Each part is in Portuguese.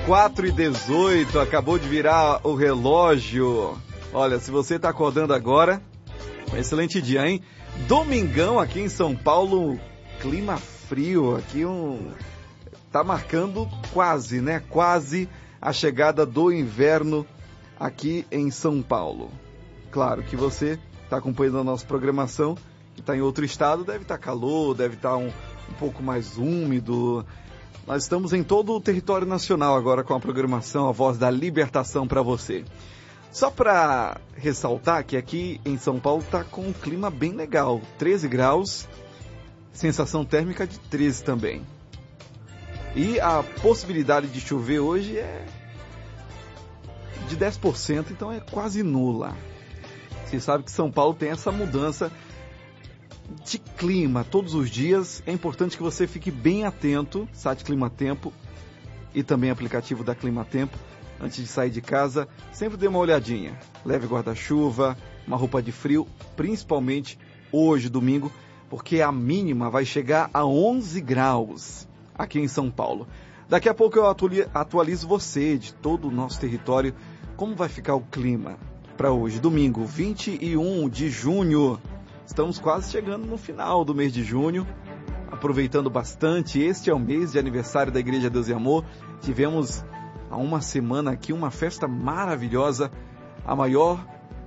4h18, acabou de virar o relógio. Olha, se você está acordando agora, um excelente dia, hein? Domingão aqui em São Paulo, clima frio, aqui tá marcando quase, né? Quase a chegada do inverno aqui em São Paulo. Claro que você está acompanhando a nossa programação, que está em outro estado, deve estar calor, deve estar um pouco mais úmido. Nós estamos em todo o território nacional agora com a programação A Voz da Libertação para você. Só para ressaltar que aqui em São Paulo está com um clima bem legal, 13 graus, sensação térmica de 13 também. E a possibilidade de chover hoje é de 10%, então é quase nula. Você sabe que São Paulo tem essa mudança de clima todos os dias. É importante que você fique bem atento, site Clima Tempo e também aplicativo da Clima Tempo. Antes de sair de casa, sempre dê uma olhadinha. Leve guarda-chuva, uma roupa de frio, principalmente hoje, domingo, porque a mínima vai chegar a 11 graus aqui em São Paulo. Daqui a pouco eu atualizo você de todo o nosso território, como vai ficar o clima para hoje, domingo, 21 de junho. Estamos quase chegando no final do mês de junho, aproveitando bastante. Este é o mês de aniversário da Igreja Deus e Amor. Tivemos há uma semana aqui uma festa maravilhosa, a maior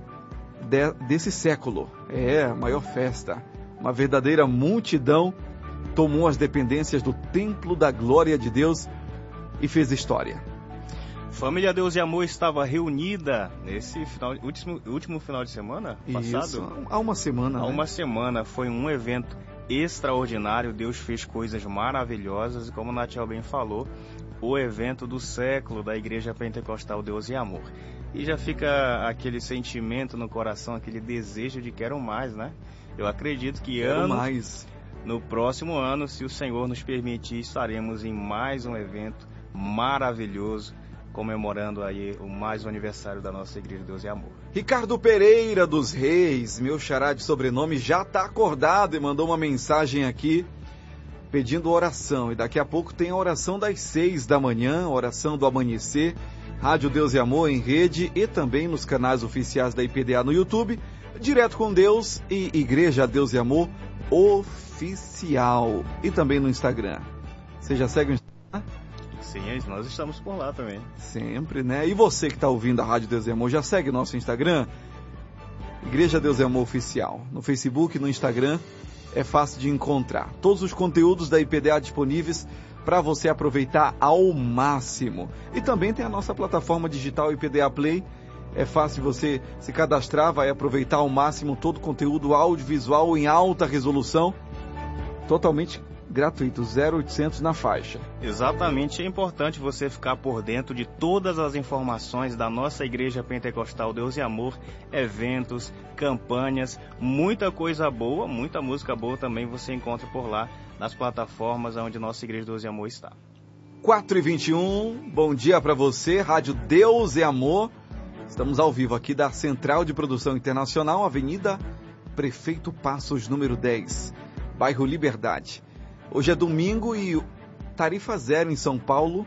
desse século. É, a maior festa. Uma verdadeira multidão tomou as dependências do Templo da Glória de Deus e fez história. Família Deus e Amor estava reunida nesse último final de semana passado? Isso, há uma semana. Há uma semana, foi um evento extraordinário, Deus fez coisas maravilhosas e como o Natiel bem falou, o evento do século da Igreja Pentecostal Deus e Amor. E já fica aquele sentimento no coração, aquele desejo de quero mais, né? Eu acredito que no próximo ano, se o Senhor nos permitir, estaremos em mais um evento maravilhoso, comemorando aí mais um aniversário da nossa Igreja Deus e Amor. Ricardo Pereira dos Reis, meu xará de sobrenome, já está acordado e mandou uma mensagem aqui pedindo oração. E daqui a pouco tem a oração das 6 da manhã, oração do amanhecer, Rádio Deus e Amor em rede e também nos canais oficiais da IPDA no YouTube, Direto com Deus e Igreja Deus e Amor Oficial. E também no Instagram. Você já segue o Instagram? Sim, nós estamos por lá também. Sempre, né? E você que está ouvindo a Rádio Deus e Amor, já segue nosso Instagram? Igreja Deus e Amor Oficial. No Facebook, no Instagram, é fácil de encontrar. Todos os conteúdos da IPDA disponíveis para você aproveitar ao máximo. E também tem a nossa plataforma digital IPDA Play. É fácil você se cadastrar, vai aproveitar ao máximo todo o conteúdo audiovisual em alta resolução, totalmente gratuito, 0800 na faixa. Exatamente, é importante você ficar por dentro de todas as informações da nossa Igreja Pentecostal Deus e Amor, eventos, campanhas, muita coisa boa, muita música boa também você encontra por lá, nas plataformas onde nossa Igreja Deus e Amor está. 4h21, bom dia para você, Rádio Deus e Amor. Estamos ao vivo aqui da Central de Produção Internacional, Avenida Prefeito Passos, número 10, bairro Liberdade. Hoje é domingo e tarifa zero em São Paulo.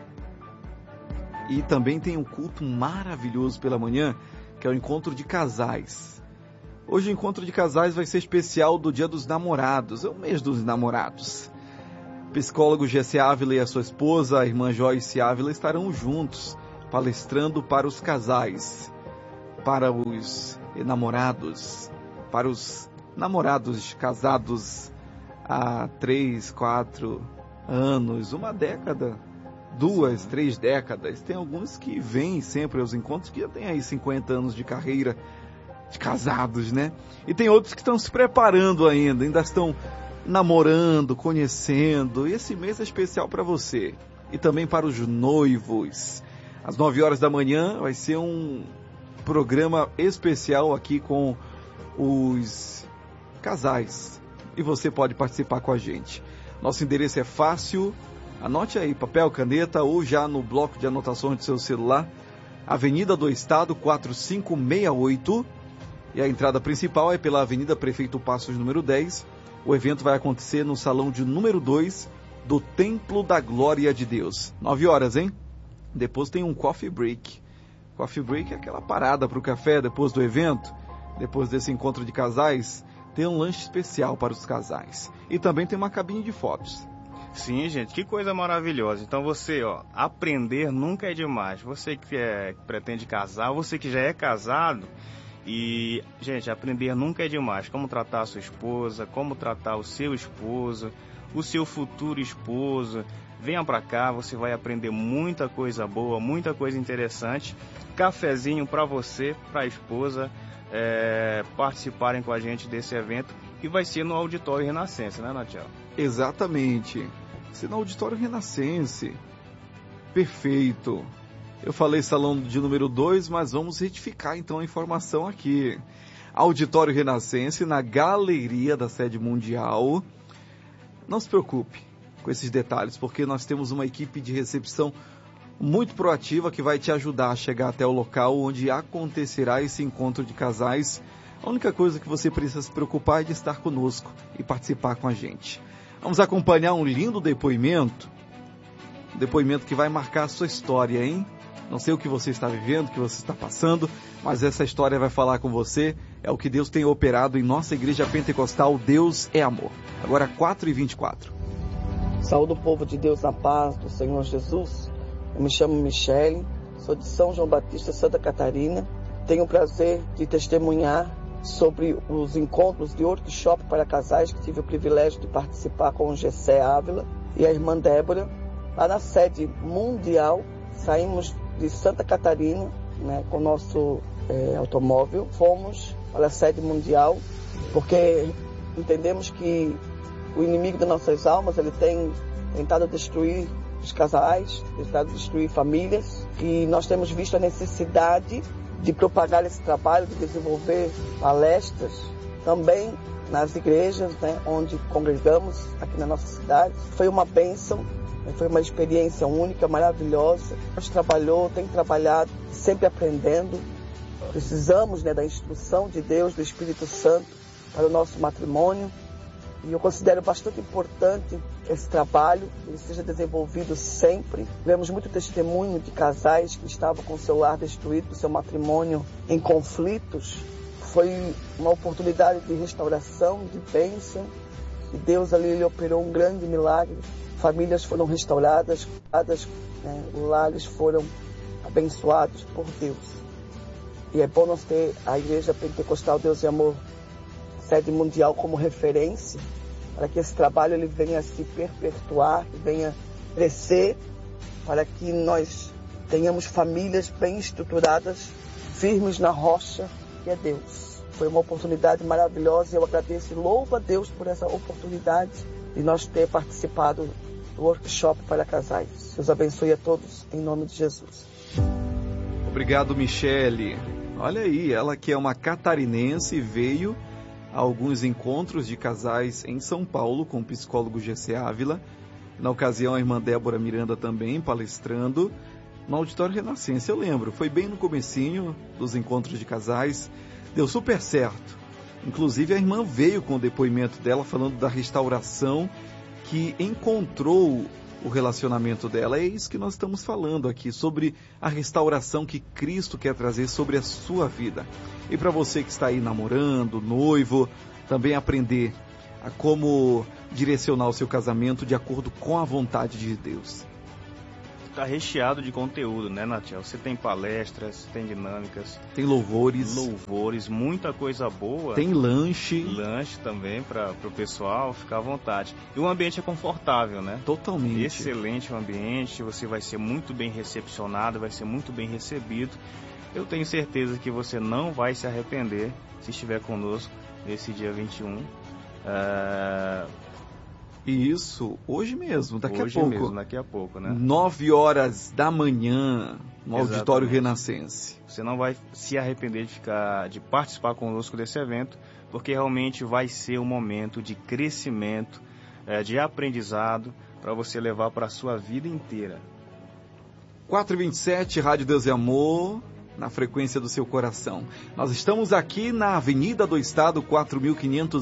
E também tem um culto maravilhoso pela manhã, que é o encontro de casais. Hoje o encontro de casais vai ser especial do Dia dos Namorados, é o mês dos namorados. O psicólogo Gessé Ávila e a sua esposa, a irmã Joyce Ávila, estarão juntos, palestrando para os casais, para os namorados, para os namorados casados há 3, 4 anos, uma década, 2, 3 décadas. Tem alguns que vêm sempre aos encontros que já têm aí 50 anos de carreira de casados, né? E tem outros que estão se preparando ainda estão namorando, conhecendo. E esse mês é especial para você e também para os noivos. Às 9 horas da manhã vai ser um programa especial aqui com os casais. E você pode participar com a gente. Nosso endereço é fácil. Anote aí, papel, caneta ou já no bloco de anotações do seu celular. Avenida do Estado, 4568. E a entrada principal é pela Avenida Prefeito Passos, número 10. O evento vai acontecer no salão de número 2 do Templo da Glória de Deus. 9 horas, hein? Depois tem um coffee break. Coffee break é aquela parada para o café depois do evento. Depois desse encontro de casais, tem um lanche especial para os casais. E também tem uma cabine de fotos. Sim, gente, que coisa maravilhosa. Então você, aprender nunca é demais. Você que pretende casar, você que já é casado. E, gente, aprender nunca é demais. Como tratar a sua esposa, como tratar o seu esposo, o seu futuro esposo. Venha pra cá, você vai aprender muita coisa boa, muita coisa interessante. Cafezinho pra você, pra esposa, participarem com a gente desse evento. E vai ser no Auditório Renascença, né, Natiel? Exatamente. Vai ser no Auditório Renascença. Perfeito. Eu falei salão de número 2, mas vamos retificar então a informação aqui. Auditório Renascença, na galeria da sede mundial. Não se preocupe com esses detalhes, porque nós temos uma equipe de recepção muito proativa que vai te ajudar a chegar até o local onde acontecerá esse encontro de casais. A única coisa que você precisa se preocupar é de estar conosco e participar com a gente. Vamos acompanhar um lindo depoimento que vai marcar a sua história, hein? Não sei o que você está vivendo, o que você está passando, mas essa história vai falar com você. É o que Deus tem operado em nossa igreja pentecostal. Deus é amor. Agora 4h24. Saúde o povo de Deus na paz do Senhor Jesus. Eu me chamo Michele, sou de São João Batista, Santa Catarina. Tenho o prazer de testemunhar sobre os encontros de workshop para casais que tive o privilégio de participar com o Gessé Ávila e a irmã Débora. Lá na sede mundial, saímos de Santa Catarina, com o nosso automóvel. Fomos para a sede mundial, porque entendemos que o inimigo das nossas almas, ele tem tentado destruir os casais, tentado destruir famílias, e nós temos visto a necessidade de propagar esse trabalho, de desenvolver palestras também nas igrejas, onde congregamos aqui na nossa cidade. Foi uma bênção, foi uma experiência única, maravilhosa. Nós tem trabalhado, sempre aprendendo. Precisamos da instrução de Deus, do Espírito Santo, para o nosso matrimônio. E eu considero bastante importante esse trabalho, ele seja desenvolvido sempre. Vemos muito testemunho de casais que estavam com o seu lar destruído, seu matrimônio em conflitos. Foi uma oportunidade de restauração, de bênção. E Deus ali ele operou um grande milagre. Famílias foram restauradas, lares foram abençoados por Deus. E é bom nós ter a Igreja Pentecostal Deus e Amor sede mundial como referência, para que esse trabalho ele venha a se perpetuar, venha crescer, para que nós tenhamos famílias bem estruturadas, firmes na rocha, que é Deus. Foi uma oportunidade maravilhosa e eu agradeço e louvo a Deus por essa oportunidade de nós ter participado do workshop para casais. Deus abençoe a todos, em nome de Jesus. Obrigado, Michele. Olha aí, ela que é uma catarinense, veio a alguns encontros de casais em São Paulo com o psicólogo Gessé Ávila. Na ocasião, a irmã Débora Miranda também palestrando no Auditório Renascença. Eu lembro, foi bem no comecinho dos encontros de casais, deu super certo. Inclusive, a irmã veio com o depoimento dela falando da restauração que encontrou o relacionamento dela. É isso que nós estamos falando aqui, sobre a restauração que Cristo quer trazer sobre a sua vida. E para você que está aí namorando, noivo, também aprender a como direcionar o seu casamento de acordo com a vontade de Deus. Está recheado de conteúdo, né, Natiel? Você tem palestras, tem dinâmicas, tem louvores, muita coisa boa. Tem lanche também para o pessoal ficar à vontade. E o ambiente é confortável, né? Totalmente. Excelente o ambiente, você vai ser muito bem recepcionado, vai ser muito bem recebido. Eu tenho certeza que você não vai se arrepender se estiver conosco nesse dia 21. E isso, hoje mesmo, daqui a pouco, né? 9 horas da manhã, no Auditório Renascença. Você não vai se arrepender de participar conosco desse evento, porque realmente vai ser um momento de crescimento, de aprendizado, para você levar para a sua vida inteira. 4h27, Rádio Deus e Amor, na frequência do seu coração. Nós estamos aqui na Avenida do Estado,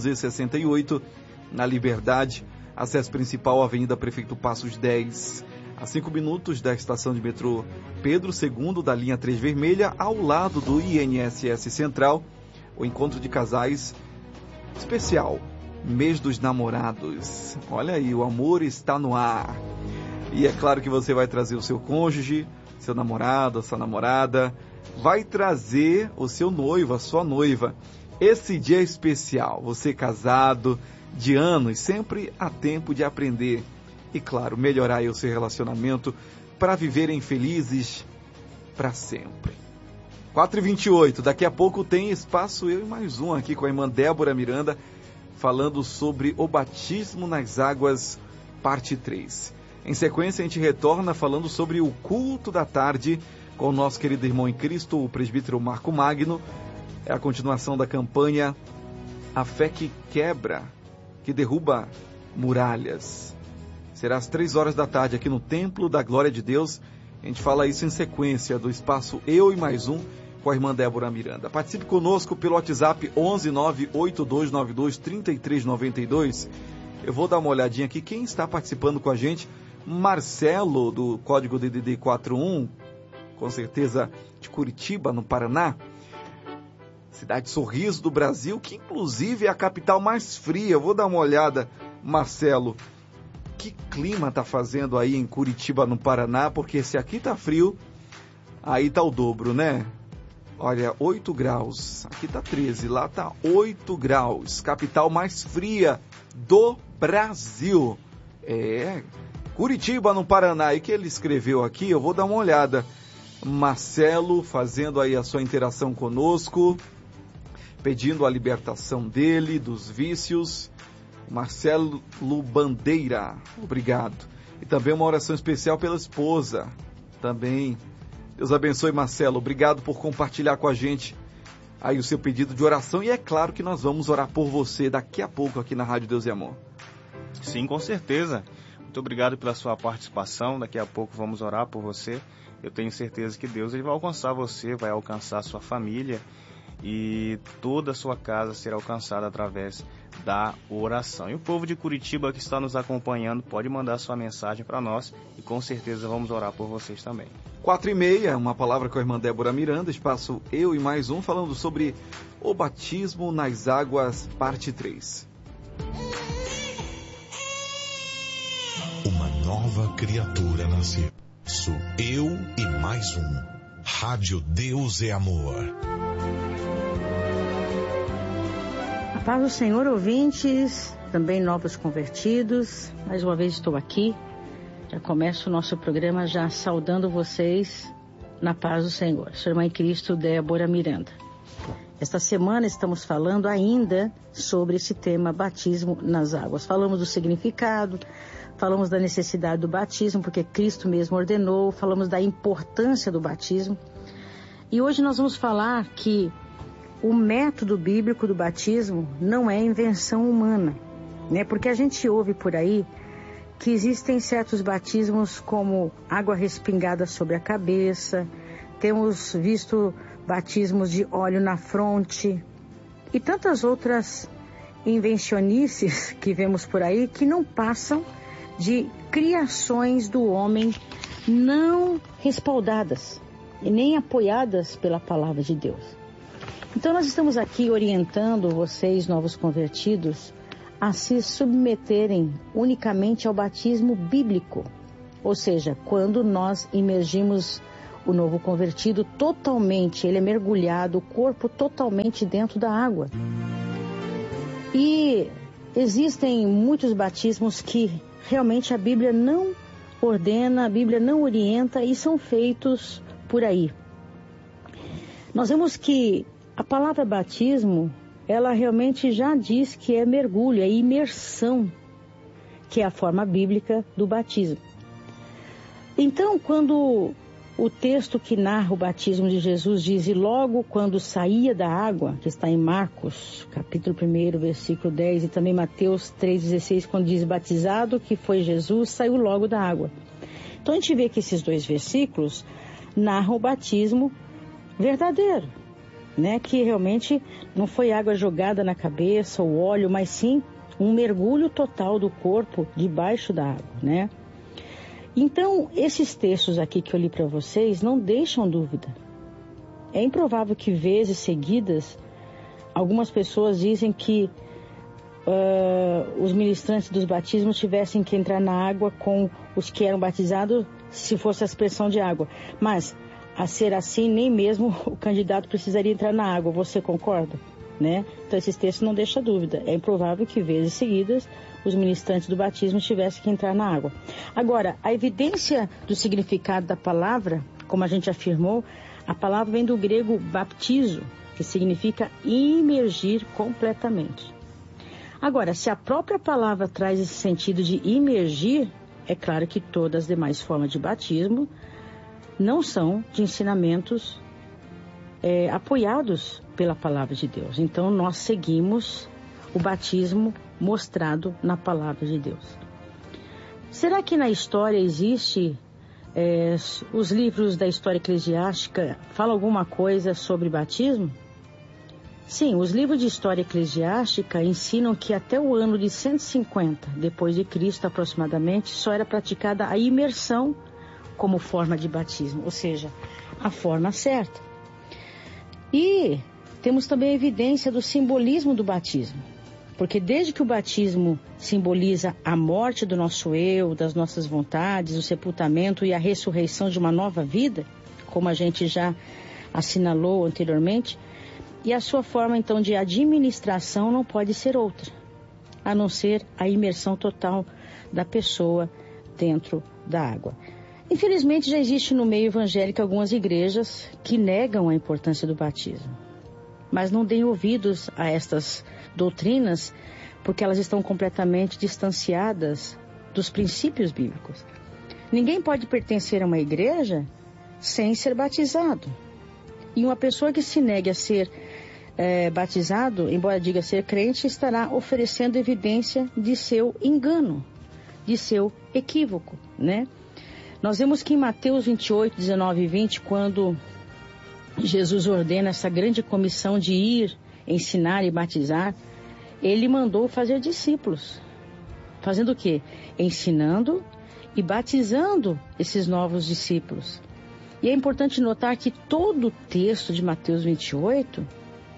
4.568, na Liberdade. Acesso principal, Avenida Prefeito Passos 10. a 5 minutos da estação de metrô Pedro II, da linha 3 vermelha, ao lado do INSS Central, o encontro de casais especial, mês dos namorados. Olha aí, o amor está no ar. E é claro que você vai trazer o seu cônjuge, seu namorado, sua namorada, vai trazer o seu noivo, a sua noiva. Esse dia é especial, você casado, de anos, sempre há tempo de aprender e, claro, melhorar aí o seu relacionamento para viverem felizes para sempre. 4h28, daqui a pouco tem espaço eu e mais um aqui com a irmã Débora Miranda, falando sobre o batismo nas águas, parte 3. Em sequência, a gente retorna falando sobre o culto da tarde com o nosso querido irmão em Cristo, o presbítero Marco Magno. É a continuação da campanha A Fé que Quebra, que derruba muralhas. Será às 3 da tarde aqui no Templo da Glória de Deus. A gente fala isso em sequência do espaço Eu e Mais Um com a irmã Débora Miranda. Participe conosco pelo WhatsApp 11982923392. Eu vou dar uma olhadinha aqui. Quem está participando com a gente? Marcelo, do código DDD 41, com certeza de Curitiba, no Paraná. Cidade Sorriso do Brasil, que inclusive é a capital mais fria. Eu vou dar uma olhada, Marcelo. Que clima tá fazendo aí em Curitiba, no Paraná? Porque se aqui tá frio, aí tá o dobro, né? Olha, 8 graus. Aqui tá 13, lá tá 8 graus. Capital mais fria do Brasil. É, Curitiba, no Paraná. E que ele escreveu aqui, eu vou dar uma olhada. Marcelo fazendo aí a sua interação conosco, pedindo a libertação dele dos vícios. Marcelo Bandeira, obrigado. E também uma oração especial pela esposa, também. Deus abençoe, Marcelo, obrigado por compartilhar com a gente aí o seu pedido de oração. E é claro que nós vamos orar por você daqui a pouco aqui na Rádio Deus e Amor. Sim, com certeza. Muito obrigado pela sua participação. Daqui a pouco vamos orar por você. Eu tenho certeza que Deus ele vai alcançar você, vai alcançar a sua família e toda a sua casa será alcançada através da oração. E o povo de Curitiba que está nos acompanhando pode mandar sua mensagem para nós e com certeza vamos orar por vocês também. 4h30, uma palavra com a irmã Débora Miranda, espaço Eu e Mais Um, falando sobre o batismo nas águas, parte 3. Uma nova criatura nasceu. Sou Eu e Mais Um. Rádio Deus é Amor. A paz do Senhor, ouvintes, também novos convertidos. Mais uma vez estou aqui. Já começo o nosso programa já saudando vocês na paz do Senhor. Sua irmã em Cristo, Débora Miranda. Esta semana estamos falando ainda sobre esse tema batismo nas águas. Falamos do significado, falamos da necessidade do batismo, porque Cristo mesmo ordenou, falamos da importância do batismo. E hoje nós vamos falar que o método bíblico do batismo não é invenção humana, né? Porque a gente ouve por aí que existem certos batismos como água respingada sobre a cabeça, temos visto batismos de óleo na fronte e tantas outras invencionices que vemos por aí que não passam de criações do homem não respaldadas e nem apoiadas pela palavra de Deus. Então nós estamos aqui orientando vocês, novos convertidos, a se submeterem unicamente ao batismo bíblico. Ou seja, quando nós imergimos o novo convertido totalmente, ele é mergulhado, o corpo totalmente dentro da água. E existem muitos batismos que realmente a Bíblia não ordena, a Bíblia não orienta e são feitos por aí. Nós vemos que a palavra batismo, ela realmente já diz que é mergulho, é imersão, que é a forma bíblica do batismo. Então, quando o texto que narra o batismo de Jesus diz, e logo quando saía da água, que está em Marcos, capítulo 1, versículo 10, e também Mateus 3,16, quando diz batizado, que foi Jesus, saiu logo da água. Então a gente vê que esses dois versículos narram o batismo verdadeiro, né? Que realmente não foi água jogada na cabeça ou óleo, mas sim um mergulho total do corpo debaixo da água, né? Então, esses textos aqui que eu li para vocês não deixam dúvida. É improvável que vezes seguidas algumas pessoas dizem que os ministrantes dos batismos tivessem que entrar na água com os que eram batizados se fosse a expressão de água. Mas, a ser assim, nem mesmo o candidato precisaria entrar na água. Você concorda? Né? Então, esses textos não deixam dúvida. É improvável que vezes seguidas os ministrantes do batismo tivessem que entrar na água. Agora, a evidência do significado da palavra, como a gente afirmou, a palavra vem do grego baptizo, que significa imergir completamente. Agora, se a própria palavra traz esse sentido de imergir, é claro que todas as demais formas de batismo não são de ensinamentos apoiados pela palavra de Deus. Então, nós seguimos o batismo mostrado na palavra de Deus. Será que na história existe, os livros da história eclesiástica falam alguma coisa sobre batismo? Sim, os livros de história eclesiástica ensinam que até o ano de 150 depois de Cristo aproximadamente, só era praticada a imersão como forma de batismo, ou seja, a forma certa. E temos também a evidência do simbolismo do batismo, porque desde que o batismo simboliza a morte do nosso eu, das nossas vontades, o sepultamento e a ressurreição de uma nova vida, como a gente já assinalou anteriormente, e a sua forma, então, de administração não pode ser outra, a não ser a imersão total da pessoa dentro da água. Infelizmente, já existe no meio evangélico algumas igrejas que negam a importância do batismo, mas não deem ouvidos a estas doutrinas, porque elas estão completamente distanciadas dos princípios bíblicos. Ninguém pode pertencer a uma igreja sem ser batizado. E uma pessoa que se negue a ser batizado, embora diga ser crente, estará oferecendo evidência de seu engano, de seu equívoco, né? Nós vemos que em Mateus 28, 19 e 20, quando Jesus ordena essa grande comissão de ir, ensinar e batizar, ele mandou fazer discípulos. Fazendo o quê? Ensinando e batizando esses novos discípulos. E é importante notar que todo o texto de Mateus 28,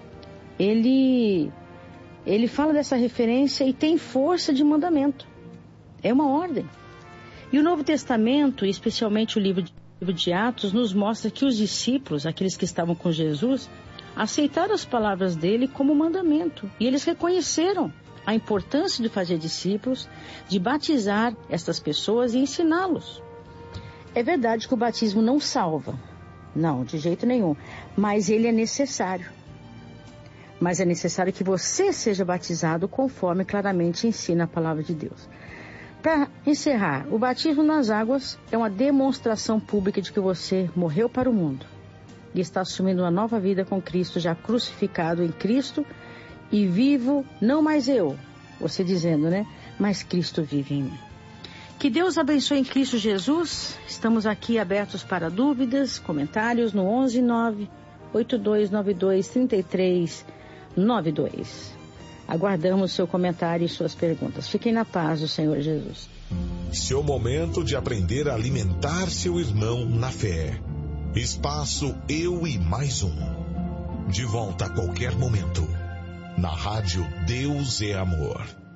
ele fala dessa referência e tem força de mandamento. É uma ordem. E o Novo Testamento, especialmente o livro de Atos, nos mostra que os discípulos, aqueles que estavam com Jesus, aceitaram as palavras dele como mandamento. E eles reconheceram a importância de fazer discípulos, de batizar estas pessoas e ensiná-los. É verdade que o batismo não salva. Não, de jeito nenhum. Mas ele é necessário. Mas é necessário que você seja batizado conforme claramente ensina a palavra de Deus. Para encerrar, o batismo nas águas é uma demonstração pública de que você morreu para o mundo e está assumindo uma nova vida com Cristo, já crucificado em Cristo e vivo, não mais eu, você dizendo, né? Mas Cristo vive em mim. Que Deus abençoe em Cristo Jesus. Estamos aqui abertos para dúvidas, comentários no 119-8292-3392. Aguardamos seu comentário e suas perguntas. Fiquem na paz do Senhor Jesus. Seu momento de aprender a alimentar seu irmão na fé. Espaço Eu e Mais Um. De volta a qualquer momento. Na Rádio Deus é Amor.